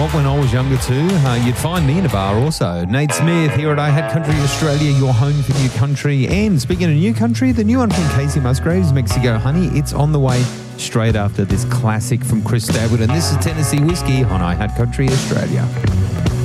lot when I was younger too. You'd find me in a bar also. Nate Smith here at I Had Country Australia, your home for new country. And speaking of new country, the new one from Casey Musgraves, Mexico Honey, it's on the way straight after this classic from Chris Stapleton. This is Tennessee Whiskey on I Had Country Australia.